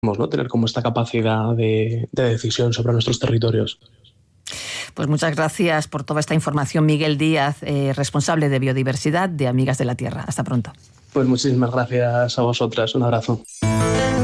¿no? Tener como esta capacidad de decisión sobre nuestros territorios. Pues muchas gracias por toda esta información, Miguel Díaz, responsable de biodiversidad de Amigas de la Tierra. Hasta pronto. Pues muchísimas gracias a vosotras. Un abrazo.